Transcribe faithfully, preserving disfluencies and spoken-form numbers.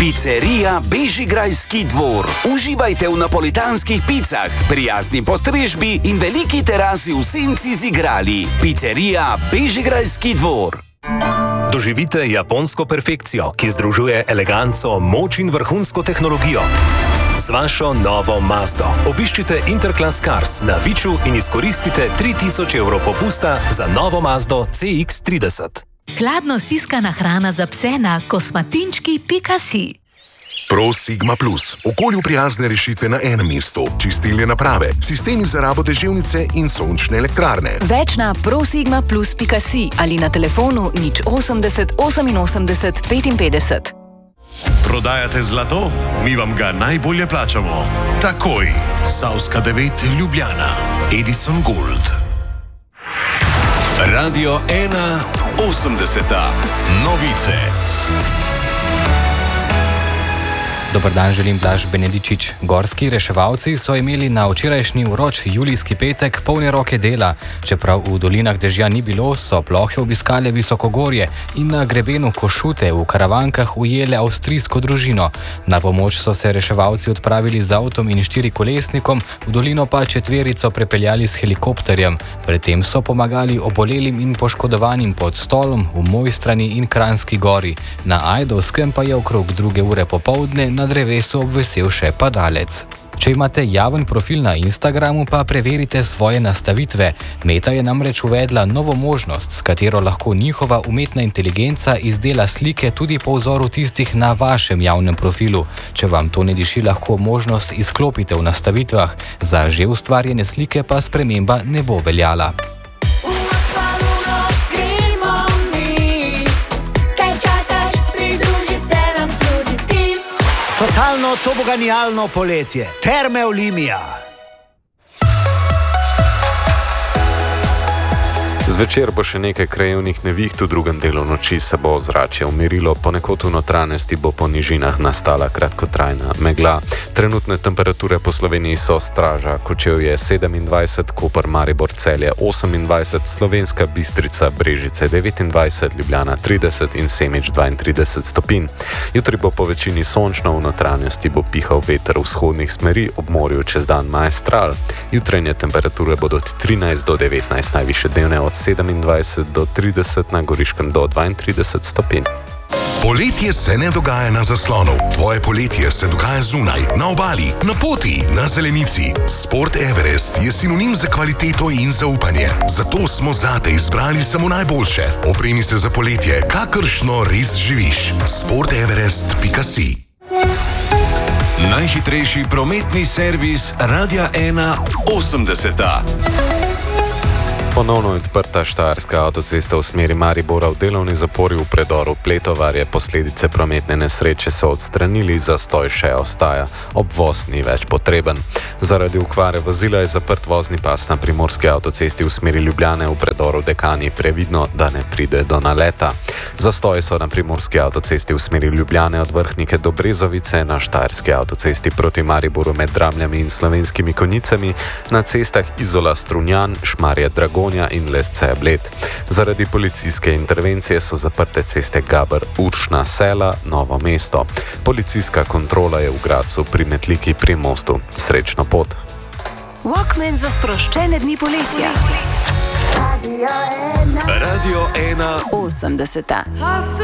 Pizzeria Bežigrajski dvor. Uživajte v napolitanskih picah, prijazni postrežbi in veliki terasi v senci z igrali. Pizzeria Bežigrajski dvor. Doživite japonsko perfekcijo, ki združuje eleganco, moč in vrhunsko tehnologijo. Z vašo novo Mazdo obiščite Interclass Cars na Viču in izkoristite tri tisoč evrov popusta za novo Mazdo C X trideset. Hladno stiskana hrana za pse na kosmatinčki pika si. Pro Sigma Plus. Okolju prijazne rešitve na enem mestu. Čistilne naprave, sistemi za rabo deževnice in sončne elektrarne. Več na prosigma plus pika si ali na telefonu nič osemdeset oseminosemdeset petinpetdeset. Prodajate zlato? Mi vam ga najbolje plačamo. Takoj. Savska devet Ljubljana. Edison Gold. Radio ena osemdeseta. Novice. Dobar dan, želim Blaž Benedičič. Gorski reševalci so imeli na včerajšnji vroč julijski petek polne roke dela. Čeprav v dolinah dežja ni bilo, so plohe obiskale visokogorje in na grebenu Košute v Karavankah ujele avstrijsko družino. Na pomoč so se reševalci odpravili z avtom in štirikolesnikom, v dolino pa četverico prepeljali s helikopterjem. Predtem so pomagali obolelim in poškodovanim pod Stolom, v Mojstrani in Kranjski gori. Na Ajdovskem pa je okrog druge ure popoldne na drevesu obvesel še padalec. Če imate javen profil na Instagramu, pa preverite svoje nastavitve. Meta je namreč uvedla novo možnost, s katero lahko njihova umetna inteligenca izdela slike tudi po vzoru tistih na vašem javnem profilu. Če vam to ne diši, lahko možnost izklopite v nastavitvah. Za že ustvarjene slike pa sprememba ne bo veljala. Totalno toboganijalno poletje. Terme Olimia. Zvečer bo še nekaj krajevnih neviht, v drugem delu noči se bo ozračje umirilo, ponekod v notranjosti bo po nižinah nastala kratkotrajna megla. Trenutne temperature po Sloveniji so Straža, Kočevje sedemindvajset, Koper, Maribor, Celje osemindvajset, Slovenska Bistrica, Brežice devetindvajset, Ljubljana trideset in Semič dvaintrideset stopinj. Jutri bo po večini sončno, v notranjosti bo pihal veter vzhodnih smeri, ob morju čez dan maestral. Jutranje temperature bodo od trinajst do devetnajst, najvišje dnevne od sedemindvajset do trideset, na Goriškem do dvaintrideset stopinj. Poletje se ne dogaja na zaslonu. Tvoje poletje se dogaja zunaj, na obali, na poti, na zelenici. Sport Everest je sinonim za kvaliteto in zaupanje. Zato smo zate izbrali samo najboljše. Opremi se za poletje, kakršno res živiš. sport everest pika si. Najhitrejši prometni servis Radia ena osemdeseta. Ponovno je odprta Štajerska avtocesta v smeri Maribora v delovni zapori v predoru Pletovarje. Posledice prometne nesreče so odstranili, zastoj še ostaja. Obvoz ni več potreben. Zaradi okvare vozila je zaprt vozni pas na primorski avtocesti v smeri Ljubljane v predoru Dekani. Previdno, da ne pride do naleta. Zastoji so na primorski avtocesti v smeri Ljubljane od Vrhnike do Brezovice, na Štajerski avtocesti proti Mariboru med Dramljami in Slovenskimi Konjicami, na cestah Izola Strunjan, Šmarje Dragonja in Lesce Bled. Zaradi policijske intervencije so zaprte ceste Gaber, Uršna Sela, Novo mesto. Policijska kontrola je v Gradcu pri Metliki pri mostu. Srečno pot! Walkman za sproščene dni poletja. Radio ena osemdeseta.